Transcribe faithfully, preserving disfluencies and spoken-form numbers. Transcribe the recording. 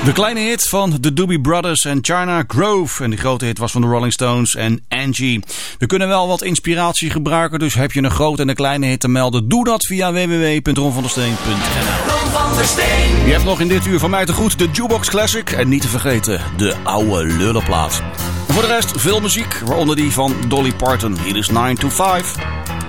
De kleine hit van de Doobie Brothers en China Grove. En de grote hit was van de Rolling Stones en Angie. We kunnen wel wat inspiratie gebruiken, dus heb je een grote en een kleine hit te melden? Doe dat via w w w punt ron van der steen punt n l. Ron van der Steen. Je hebt nog in dit uur van mij te goed de Jukebox Classic. En niet te vergeten, de oude lullenplaat. En voor de rest veel muziek, waaronder die van Dolly Parton. Hier is nine to five.